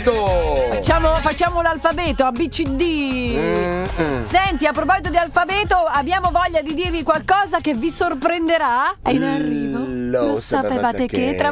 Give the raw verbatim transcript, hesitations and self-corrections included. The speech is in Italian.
alfabeto. Facciamo, facciamo l'alfabeto A B C D. Mm-mm. Senti, a proposito di alfabeto, abbiamo voglia di dirvi qualcosa che vi sorprenderà. È in arrivo. Lo Lo sapevate che tra